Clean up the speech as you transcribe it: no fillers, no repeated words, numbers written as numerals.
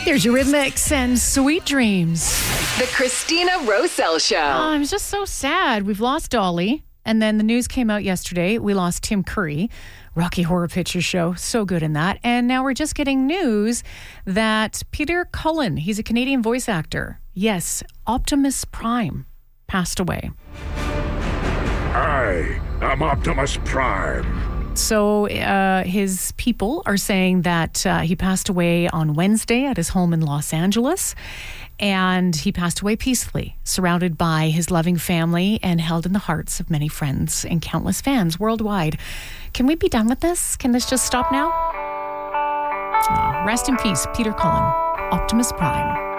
Here's your Rhythmix and Sweet Dreams. The Christina Roselle Show. I'm just so sad. We've lost Dolly. And then the news came out yesterday. We lost Tim Curry, Rocky Horror Picture Show. So good in that. And now we're just getting news that Peter Cullen, he's a Canadian voice actor. Yes, Optimus Prime passed away. I am Optimus Prime. So his people are saying that he passed away on Wednesday at his home in Los Angeles. And he passed away peacefully, surrounded by his loving family and held in the hearts of many friends and countless fans worldwide. Can we be done with this? Can this just stop now? Rest in peace, Peter Cullen, Optimus Prime.